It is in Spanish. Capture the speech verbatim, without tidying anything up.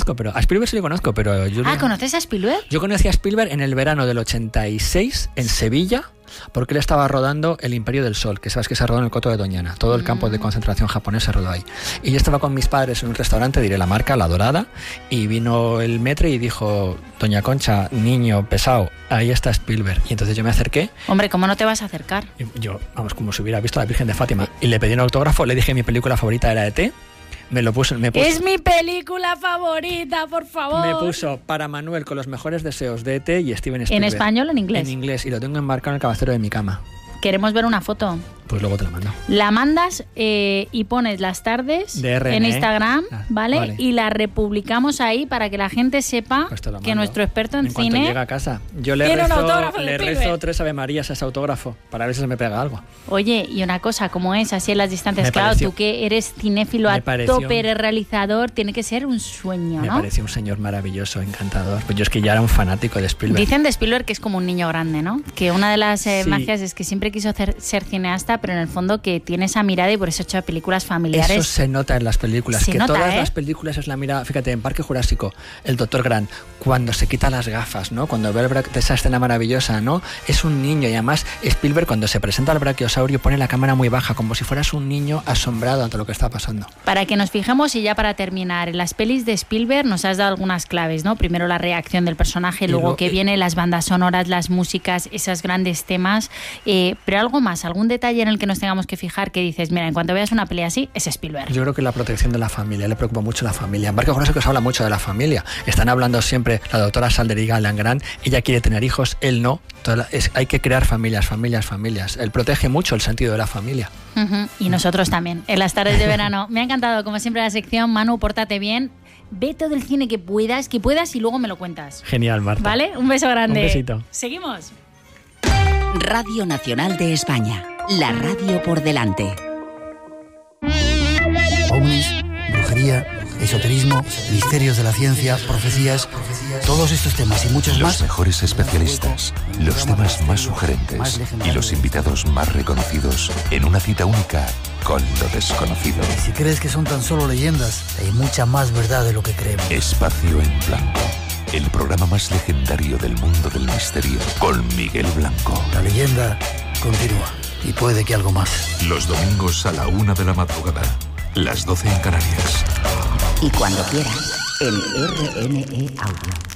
conozco, pero a Spielberg sí le conozco, pero yo... Ah, ¿conoces a Spielberg? Yo conocí a Spielberg en el verano del ochenta y seis en Sevilla, porque él estaba rodando El Imperio del Sol, que sabes que se rodó en el Coto de Doñana. Todo el campo de concentración japonés se rodó ahí. Y yo estaba con mis padres en un restaurante, diré la marca, La Dorada, y vino el maître y dijo: doña Concha, niño pesado, ahí está Spielberg. Y entonces yo me acerqué. Hombre, ¿cómo no te vas a acercar? Y yo, vamos, como si hubiera visto a la Virgen de Fátima. Y le pedí un autógrafo, le dije que mi película favorita era E T. Me lo puso, me puso, es mi película favorita, por favor. Me puso para Manuel con los mejores deseos de E T y Steven Spielberg. ¿En español o en inglés? En inglés, y lo tengo enmarcado en el cabecero de mi cama. Queremos ver una foto. Pues luego te la mando. La mandas eh, y pones las tardes de R N, en Instagram, ah, ¿vale? vale. Y la republicamos ahí para que la gente sepa pues que nuestro experto en, en cine... En cuanto llega a casa. Yo le, rezo, le rezo tres Ave Marías a ese autógrafo para ver si se me pega algo. Oye, y una cosa, como es así en las distancias, me claro, pareció, tú que eres cinéfilo a pareció, tope, eres realizador, tiene que ser un sueño, me ¿no? Me pareció un señor maravilloso, encantador. Pues yo es que ya era un fanático de Spielberg. Dicen de Spielberg que es como un niño grande, ¿no? Que una de las eh, sí. magias es que siempre quiso hacer, ser cineasta, pero en el fondo que tiene esa mirada y por eso ha hecho películas familiares. Eso se nota en las películas, se que nota, todas ¿eh? las películas es la mirada. Fíjate, en Parque Jurásico, el doctor Grant, cuando se quita las gafas, ¿no? Cuando ve esa escena maravillosa, ¿no? Es un niño, y además Spielberg, cuando se presenta al brachiosaurio, pone la cámara muy baja, como si fueras un niño asombrado ante lo que está pasando. Para que nos fijemos, y ya para terminar, en las pelis de Spielberg nos has dado algunas claves, ¿no? Primero la reacción del personaje, luego lo, que viene, las bandas sonoras, las músicas, esos grandes temas, eh, pero algo más, algún detalle en el que nos tengamos que fijar que dices, mira, en cuanto veas una peli así, es Spielberg. Yo creo que la protección de la familia, le preocupa mucho la familia. En Parque Jurásico se habla mucho de la familia. Están hablando siempre, la doctora Salderiga Alan Grant, ella quiere tener hijos, él no. La, es, hay que crear familias, familias, familias. Él protege mucho el sentido de la familia. Uh-huh. Y nosotros también, en las tardes de verano. Me ha encantado, como siempre, la sección. Manu, pórtate bien. Ve todo el cine que puedas, que puedas y luego me lo cuentas. Genial, Marta. ¿Vale? Un beso grande. Un besito. Seguimos. Radio Nacional de España. La radio por delante. Ovnis, brujería, esoterismo, misterios de la ciencia, profecías, todos estos temas y muchos más. Los mejores especialistas, los temas más sugerentes y los invitados más reconocidos en una cita única con lo desconocido. Y si crees que son tan solo leyendas, hay mucha más verdad de lo que creemos. Espacio en Blanco, el programa más legendario del mundo del misterio, con Miguel Blanco. La leyenda continúa y puede que algo más. Los domingos a la una de la madrugada. Las doce en Canarias. Y cuando quieras, en R N E Audio.